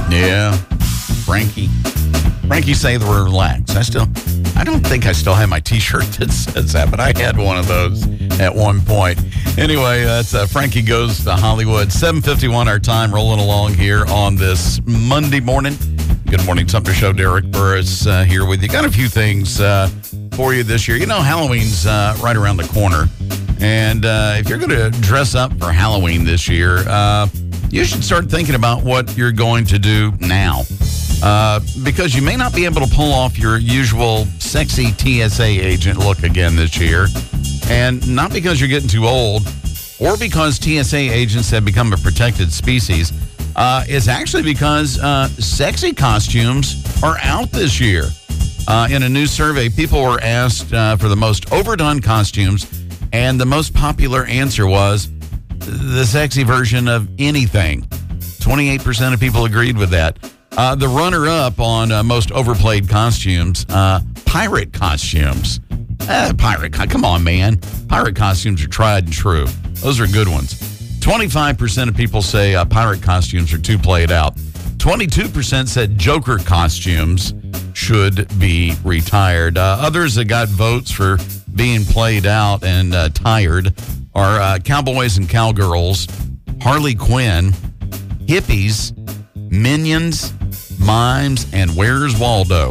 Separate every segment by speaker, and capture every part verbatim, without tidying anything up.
Speaker 1: Yeah, Frankie. Frankie say the word relax. I still, I don't think I still have my T-shirt that says that, but I had one of those at one point. Anyway, that's uh, Frankie Goes to Hollywood. seven fifty-one our time, rolling along here on this Monday morning. Good morning, Sumter Show. Derek Burris uh, here with you. Got a few things uh, for you this year. You know, Halloween's uh, right around the corner. And uh, if you're going to dress up for Halloween this year, uh, you should start thinking about what you're going to do now. Uh, because you may not be able to pull off your usual sexy T S A agent look again this year. And not because you're getting too old or because T S A agents have become a protected species. Uh, it's actually because uh, sexy costumes are out this year. Uh, in a new survey, people were asked uh, for the most overdone costumes, and the most popular answer was the sexy version of anything. twenty-eight percent of people agreed with that. Uh, the runner-up on uh, most overplayed costumes, uh, pirate costumes. Eh, pirate, come on, man. Pirate costumes are tried and true. Those are good ones. twenty-five percent of people say uh, pirate costumes are too played out. twenty-two percent said Joker costumes should be retired. Uh, others that got votes for being played out and uh, tired are uh, cowboys and cowgirls, Harley Quinn, hippies, Minions, mimes, and Where's Waldo?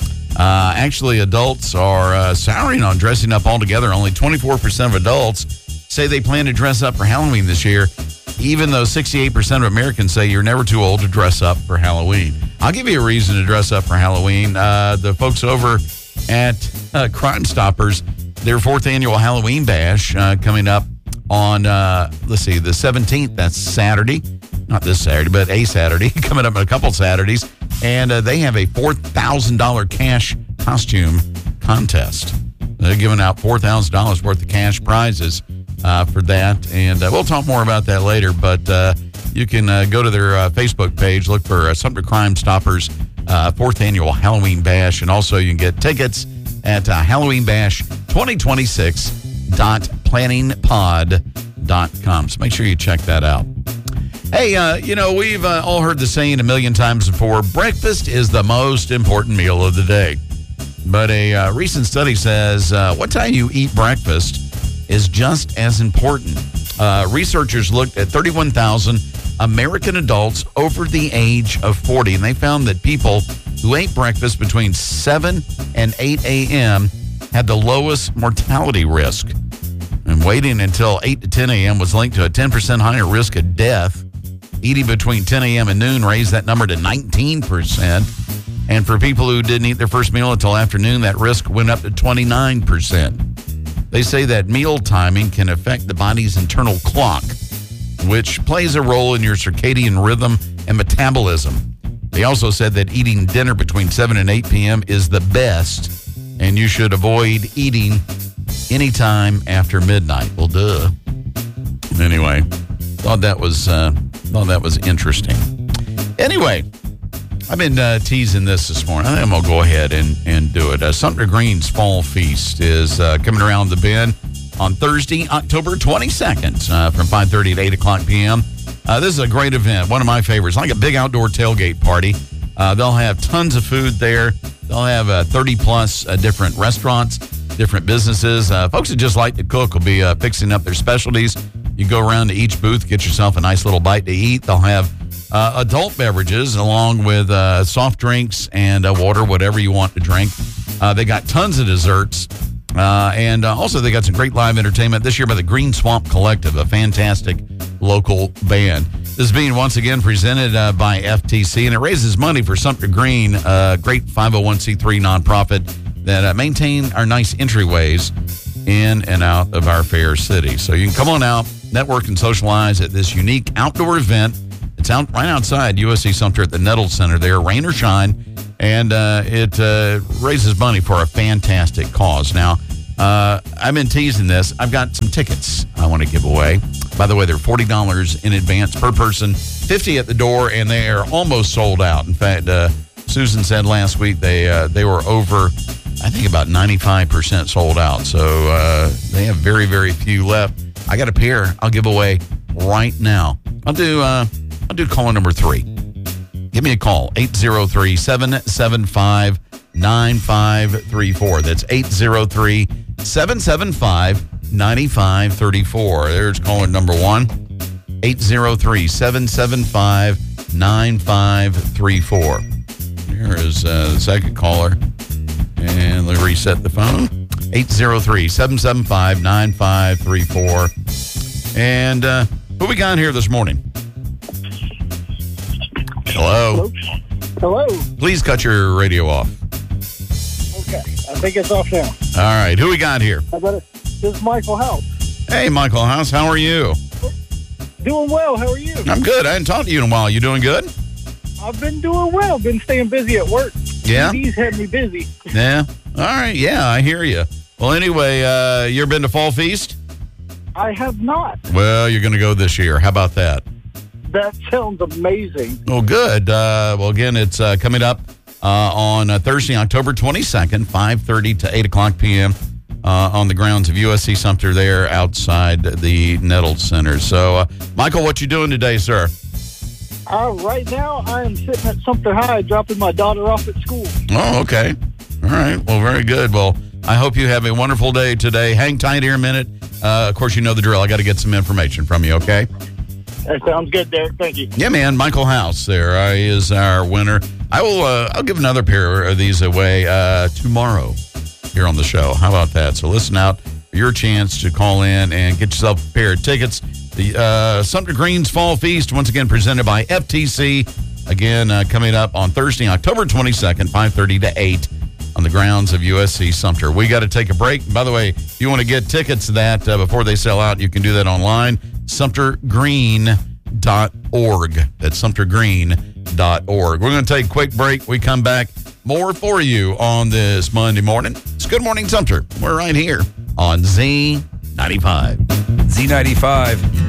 Speaker 1: Uh, actually, adults are uh, souring on dressing up altogether. Only twenty-four percent of adults say they plan to dress up for Halloween this year, even though sixty-eight percent of Americans say you're never too old to dress up for Halloween. I'll give you a reason to dress up for Halloween. Uh, the folks over at uh, Crime Stoppers, their fourth annual Halloween bash uh, coming up on, uh, let's see, the seventeenth. That's Saturday. Not this Saturday, but a Saturday. Coming up in a couple Saturdays. And uh, they have a four thousand dollars cash costume contest. They're giving out four thousand dollars worth of cash prizes uh, for that. And uh, we'll talk more about that later. But uh, you can uh, go to their uh, Facebook page, look for uh, Sumter Crime Stoppers uh, fourth annual Halloween bash. And also you can get tickets at uh, Halloween Bash twenty twenty-six dot planning pod dot com. So make sure you check that out. Hey, uh, you know, we've uh, all heard the saying a million times before, breakfast is the most important meal of the day. But a uh, recent study says uh, what time you eat breakfast is just as important. Uh, researchers looked at thirty-one thousand American adults over the age of forty, and they found that people who ate breakfast between seven and eight a.m. had the lowest mortality risk. And waiting until eight to ten a.m. was linked to a ten percent higher risk of death. Eating between ten a.m. and noon raised that number to nineteen percent. And for people who didn't eat their first meal until afternoon, that risk went up to twenty-nine percent. They say that meal timing can affect the body's internal clock, which plays a role in your circadian rhythm and metabolism. They also said that eating dinner between seven and eight p.m. is the best, and you should avoid eating anytime after midnight. Well, duh. Anyway, thought that was uh, thought that was interesting. Anyway, I've been uh, teasing this this morning. I think I'm going to go ahead and, and do it. Uh, Sumter Green's Fall Feast is uh, coming around the bend on Thursday, October twenty-second uh, from five thirty to eight o'clock p.m. Uh, this is a great event, one of my favorites, like a big outdoor tailgate party. Uh, they'll have tons of food there. They'll have uh, thirty plus uh, different restaurants, different businesses. Uh, folks that just like to cook will be uh, fixing up their specialties. You go around to each booth, get yourself a nice little bite to eat. They'll have uh, adult beverages along with uh, soft drinks and uh, water, whatever you want to drink. Uh, they got tons of desserts. Uh, and uh, also they got some great live entertainment this year by the Green Swamp Collective, a fantastic local band. This is being once again presented uh, by F T C, and it raises money for Sumter Green, a great five oh one c three nonprofit that uh, maintain our nice entryways in and out of our fair city. So you can come on out, network and socialize at this unique outdoor event. It's out right outside U S C Sumter at the Nettles Center there, rain or shine, and uh, it uh, raises money for a fantastic cause. Now, uh, I've been teasing this. I've got some tickets I want to give away. By the way, they're forty dollars in advance per person, fifty dollars at the door, and they are almost sold out. In fact, uh, Susan said last week they uh, they were over, I think, about ninety-five percent sold out. So uh, they have very, very few left. I got a pair I'll give away right now. I'll do uh, I'll do caller number three. give me a call, eight zero three, seven seven five, nine five three four. That's eight zero three, seven seven five, nine five three four. There's caller number one, eight zero three, seven seven five, nine five three four. Here is uh, the second caller. And let me reset the phone. eight zero three, seven seven five, nine five three four. And uh, who we got here this morning? Hello.
Speaker 2: Hello.
Speaker 1: Please cut your radio off.
Speaker 2: Okay. I think it's off now.
Speaker 1: All right. Who we got here?
Speaker 2: How about it? This is Michael House.
Speaker 1: Hey, Michael House. How are you?
Speaker 2: Doing well. How are you?
Speaker 1: I'm good. I hadn't talked to you in a while. You doing good?
Speaker 2: I've been doing well. Been staying busy at work.
Speaker 1: Yeah?
Speaker 2: He's had me busy.
Speaker 1: Yeah. All right. Yeah, I hear you. Well, anyway, uh, you ever been to Fall Feast?
Speaker 2: I have not.
Speaker 1: Well, you're going to go this year. How about that?
Speaker 2: That sounds amazing.
Speaker 1: Well, good. Uh, well, again, it's uh, coming up uh, on uh, Thursday, October twenty-second, five thirty to eight o'clock p.m. Uh, on the grounds of U S C Sumter there outside the Nettles Center. So, uh, Michael, what you doing today, sir?
Speaker 2: Uh, right now, I am sitting at Sumter High dropping my daughter off at school.
Speaker 1: Oh, okay. All right. Well, very good. Well, I hope you have a wonderful day today. Hang tight here a minute. Uh, of course, you know the drill. I got to get some information from you, okay?
Speaker 2: That sounds good, Derek. Thank you.
Speaker 1: Yeah, man. Michael House there uh, is our winner. I will. Uh, I'll give another pair of these away uh, tomorrow here on the show. How about that? So listen out for your chance to call in and get yourself a pair of tickets. The uh, Sumter Greens Fall Feast, once again presented by F T C. Again, uh, coming up on Thursday, October twenty-second, five thirty to eight on the grounds of U S C Sumter. We got to take a break. By the way, if you want to get tickets to that uh, before they sell out, you can do that online. sumter green dot org. That's sumter green dot org. We're going to take a quick break. We come back, more for you on this Monday morning. It's Good Morning Sumter. We're right here on Z ninety-five.
Speaker 3: Z ninety-five.